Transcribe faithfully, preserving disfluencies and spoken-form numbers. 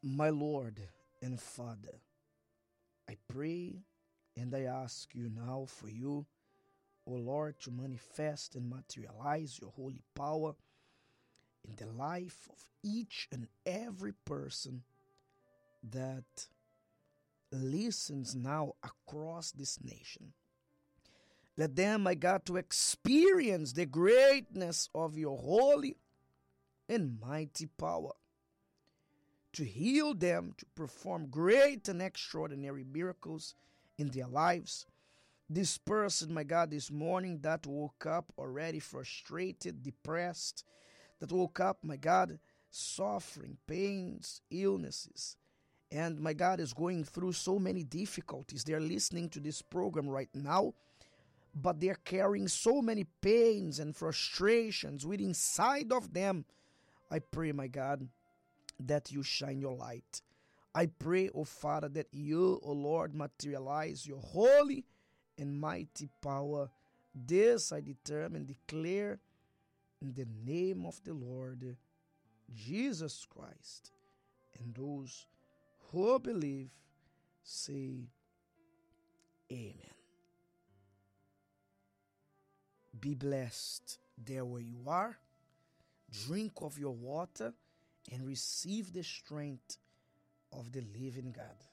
My Lord and Father, I pray and I ask you now for you, O Lord, to manifest and materialize your holy power in the life of each and every person that listens now across this nation. Let them, my God, to experience the greatness of your holy and mighty power, to heal them, to perform great and extraordinary miracles in their lives. This person, my God, this morning that woke up already frustrated, depressed, that woke up, my God, suffering, pains, illnesses, and my God is going through so many difficulties. They're listening to this program right now, but they're carrying so many pains and frustrations within inside of them. I pray, my God, that you shine your light. I pray, O Father, that you, O Lord, materialize your holy and mighty power. This I determine, declare in the name of the Lord Jesus Christ. And those who believe say amen. Be blessed there where you are. Drink of your water and receive the strength of the living God.